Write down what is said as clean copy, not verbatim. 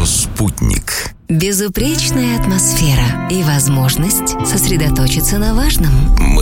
«Спутник». Безупречная атмосфера и возможность сосредоточиться на важном.